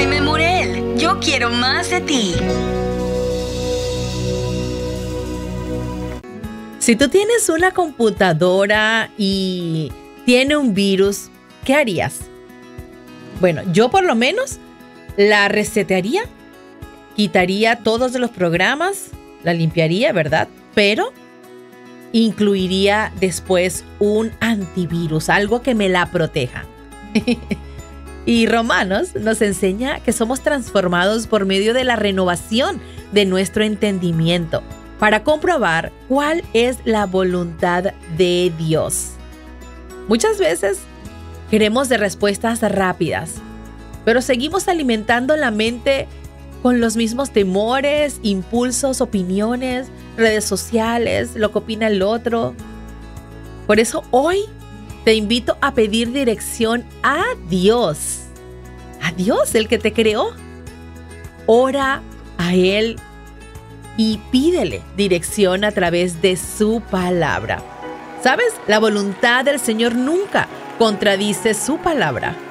Dime, Murel, yo quiero más de ti. Si tú tienes una computadora y tiene un virus, ¿qué harías? Bueno, yo por lo menos la resetearía, quitaría todos los programas, la limpiaría, ¿verdad? Pero incluiría después un antivirus, algo que me la proteja. Y Romanos nos enseña que somos transformados por medio de la renovación de nuestro entendimiento para comprobar cuál es la voluntad de Dios. Muchas veces queremos de respuestas rápidas, pero seguimos alimentando la mente con los mismos temores, impulsos, opiniones, redes sociales, lo que opina el otro. Por eso hoy te invito a pedir dirección a Dios, el que te creó. Ora a Él y pídele dirección a través de su palabra. ¿Sabes? La voluntad del Señor nunca contradice su palabra.